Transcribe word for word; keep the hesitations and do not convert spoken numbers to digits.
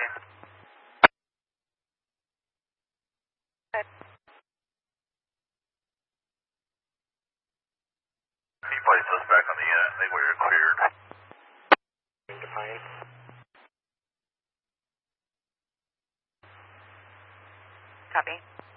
You placed us back on the unit. I think we were cleared. Defiant. Copy.